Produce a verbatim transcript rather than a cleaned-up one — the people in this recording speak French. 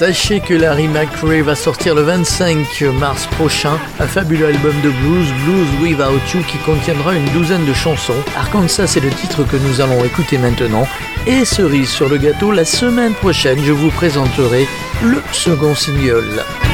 Sachez que Larry McRae va sortir le vingt-cinq mars prochain un fabuleux album de blues, Blues Without You, qui contiendra une douzaine de chansons. Arkansas, c'est le titre que nous allons écouter maintenant. Et cerise sur le gâteau, la semaine prochaine, je vous présenterai le second single.